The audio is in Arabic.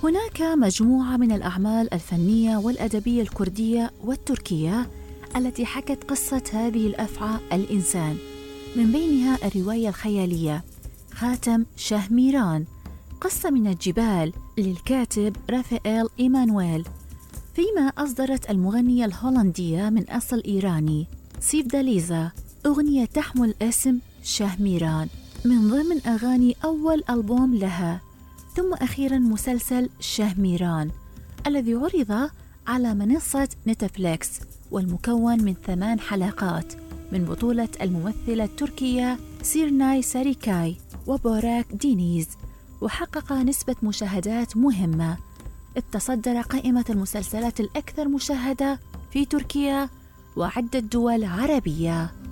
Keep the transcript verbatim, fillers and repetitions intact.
هناك مجموعة من الأعمال الفنية والأدبية الكردية والتركية التي حكت قصة هذه الأفعى الإنسان، من بينها الرواية الخيالية خاتم شهميران، قصة من الجبال للكاتب رافائيل إيمانويل، فيما أصدرت المغنية الهولندية من أصل إيراني سيفداليزا أغنية تحمل اسم شهميران من ضمن أغاني أول ألبوم لها، ثم أخيراً مسلسل شهميران الذي عرض على منصة نتفليكس والمكون من ثمان حلقات من بطولة الممثلة التركية سيرناي ساريكاي وبوراك دينيز، وحقق نسبة مشاهدات مهمة، إذ تصدر قائمة المسلسلات الأكثر مشاهدة في تركيا وعدة دول عربية.